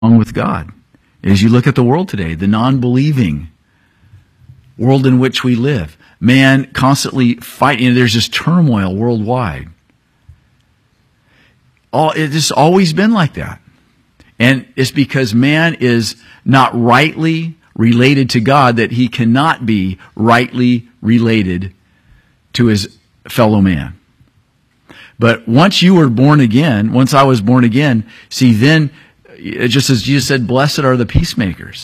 with God. As you look at the world today, the non-believing world in which we live, man constantly fighting. There's this turmoil worldwide. It's always been like that. And it's because man is not rightly related to God that he cannot be rightly related to his fellow man. But once you were born again, once I was born again, see, then, just as Jesus said, blessed are the peacemakers.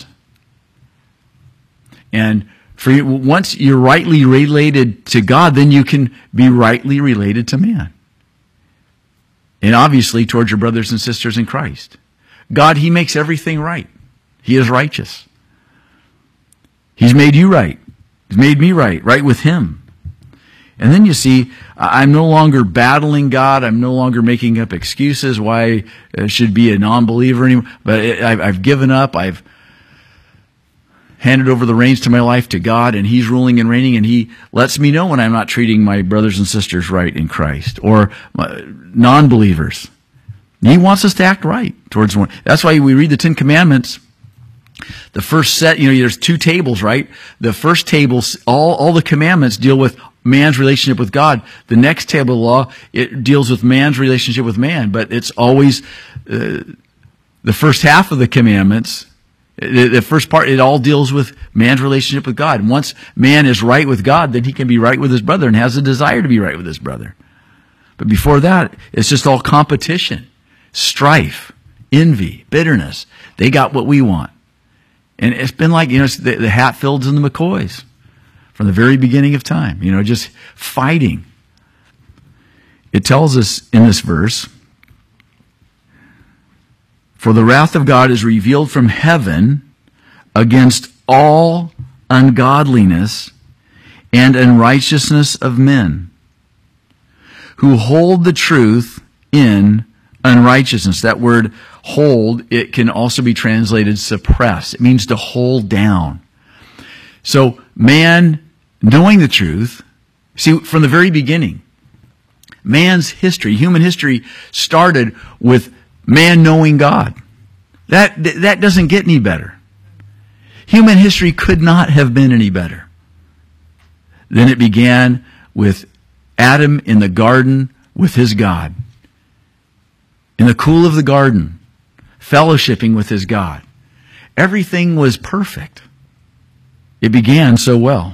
And once you're rightly related to God, then you can be rightly related to man. And obviously towards your brothers and sisters in Christ. God, he makes everything right. He is righteous. He's made you right. He's made me right with him. And then you see, I'm no longer battling God. I'm no longer making up excuses why I should be a non-believer anymore. But I've given up. I've handed over the reins to my life to God, and he's ruling and reigning, and he lets me know when I'm not treating my brothers and sisters right in Christ, or non-believers. He wants us to act right towards one. That's why we read the Ten Commandments. The first set, there's two tables, right? The first table, all the commandments deal with man's relationship with God. The next table of law, it deals with man's relationship with man. But it's always the first half of the commandments. The first part, it all deals with man's relationship with God. And once man is right with God, then he can be right with his brother and has a desire to be right with his brother. But before that, it's just all competition, strife, envy, bitterness. They got what we want. And it's been like, the Hatfields and the McCoys from the very beginning of time, just fighting. It tells us in this verse, for the wrath of God is revealed from heaven against all ungodliness and unrighteousness of men who hold the truth in unrighteousness. That word hold, it can also be translated suppress. It means to hold down. So man, knowing the truth, see, from the very beginning, man's history, human history, started with man knowing God. That doesn't get any better. Human history could not have been any better. Then it began with Adam in the garden with his God. In the cool of the garden, fellowshipping with his God. Everything was perfect. It began so well.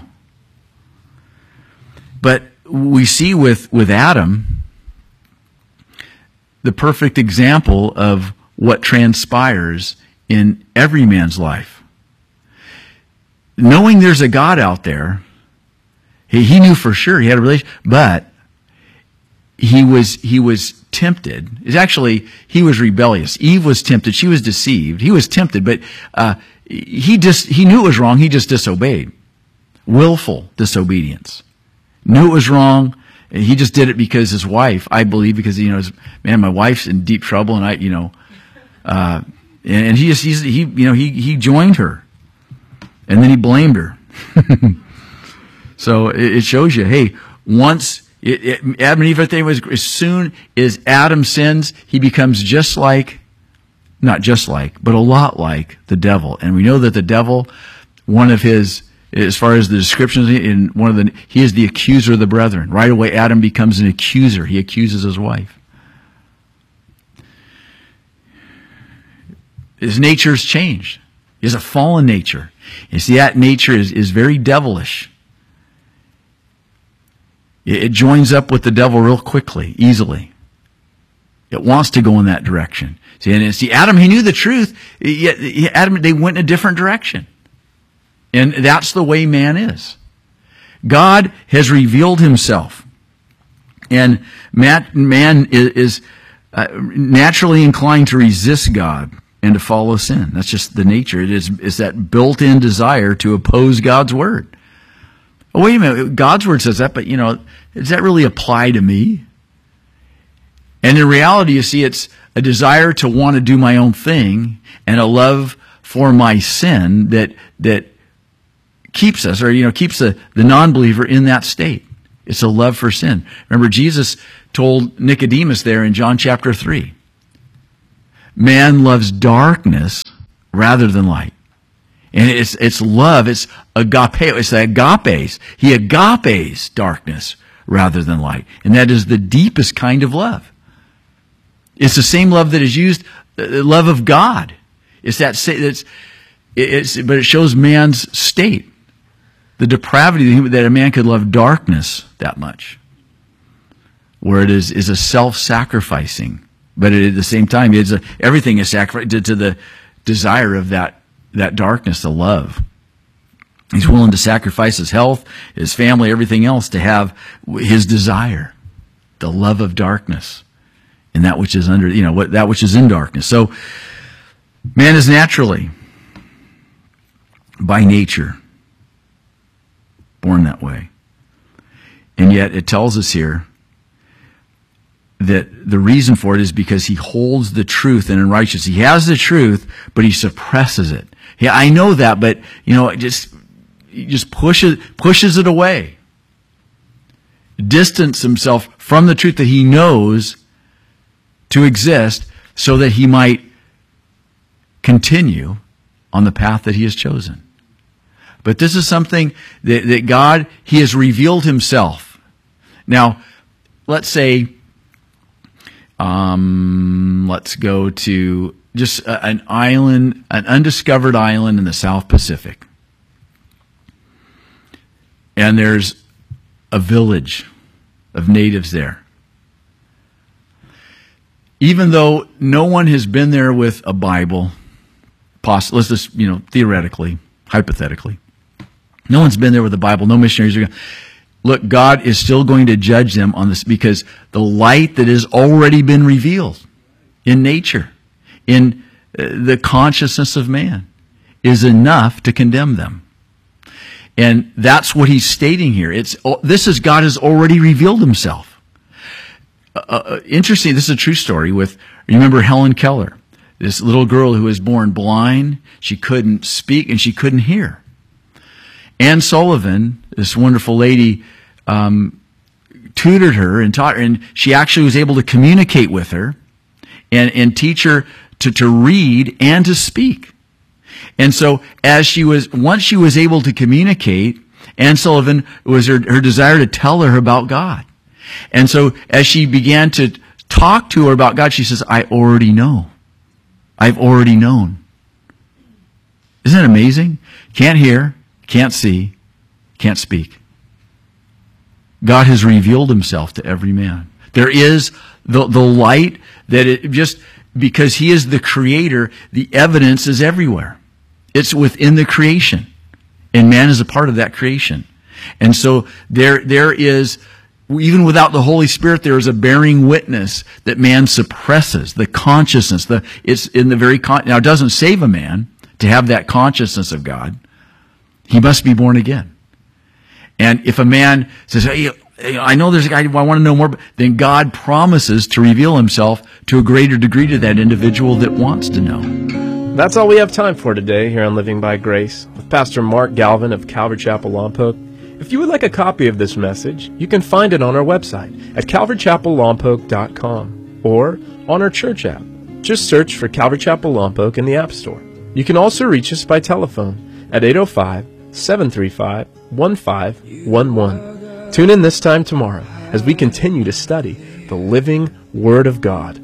But we see with Adam the perfect example of what transpires in every man's life. Knowing there's a God out there, he knew for sure he had a relationship, but he was tempted. He was rebellious. Eve was tempted. She was deceived. He was tempted, but he knew it was wrong. He just disobeyed. Willful disobedience. Knew it was wrong. He just did it because his wife, I believe, because my wife's in deep trouble, and and he joined her, and then he blamed her. So it shows you, hey, once Adam and Eve, as soon as Adam sins, he becomes not just like, but a lot like the devil. And we know that the devil, one of his, as far as the descriptions he is the accuser of the brethren. Right away, Adam becomes an accuser. He accuses his wife. His nature's changed. He has a fallen nature. You see, that nature is very devilish. It joins up with the devil real quickly, easily. It wants to go in that direction. See, Adam, he knew the truth. Yet Adam, they went in a different direction. And that's the way man is. God has revealed himself. And man is naturally inclined to resist God and to follow sin. That's just the nature. It's that built-in desire to oppose God's word. Oh, wait a minute. God's word says that, but does that really apply to me? And in reality, you see, it's a desire to want to do my own thing and a love for my sin that keeps us, or keeps the non-believer in that state. It's a love for sin. Remember, Jesus told Nicodemus there in John chapter 3, man loves darkness rather than light. And it's love, it's agapeo, it's the agapes. He agapes darkness rather than light. And that is the deepest kind of love. It's the same love that is used, the love of God. It's that, but it shows man's state. The depravity that a man could love darkness that much. Where it is a self-sacrificing. But at the same time, everything is sacrificed to the desire of that darkness, the love. He's willing to sacrifice his health, his family, everything else to have his desire, the love of darkness, and that which is that which is in darkness. So, man is naturally, by nature, born that way. And yet it tells us here that the reason for it is because he holds the truth and in righteousness. He has the truth, but he suppresses it. Yeah, I know that, but he just pushes it away. Distance himself from the truth that he knows to exist so that he might continue on the path that he has chosen. But this is something that God, he has revealed himself. Now, let's say, let's go to just an island, an undiscovered island in the South Pacific. And there's a village of natives there. Even though no one has been there with a Bible, let's just, theoretically, hypothetically, no one's been there with a Bible, no missionaries are going. Look, God is still going to judge them on this because the light that has already been revealed in nature, in the consciousness of man, is enough to condemn them. And that's what he's stating here. This is God has already revealed himself. Interesting, this is a true story with, remember Helen Keller, this little girl who was born blind, she couldn't speak and she couldn't hear. Anne Sullivan, this wonderful lady, tutored her and taught her, and she actually was able to communicate with her and teach her to read and to speak. And so once she was able to communicate, Anne Sullivan was her desire to tell her about God. And so as she began to talk to her about God, she says, I already know. I've already known. Isn't it amazing? Can't hear, can't see, can't speak. God has revealed himself to every man. There is the light that it just, because he is the creator, the evidence is everywhere. It's within the creation. And man is a part of that creation. And so there is, even without the Holy Spirit, there is a bearing witness that man suppresses, the consciousness. It's in the very, now it doesn't save a man to have that consciousness of God. He must be born again. And if a man says, hey, I know there's a guy, I want to know more, then God promises to reveal himself to a greater degree to that individual that wants to know. That's all we have time for today here on Living by Grace with Pastor Mark Galvin of Calvary Chapel Lompoc. If you would like a copy of this message, you can find it on our website at calvarychapellompoc.com or on our church app. Just search for Calvary Chapel Lompoc in the App Store. You can also reach us by telephone at 805-735-1511. Tune in this time tomorrow as we continue to study the living Word of God.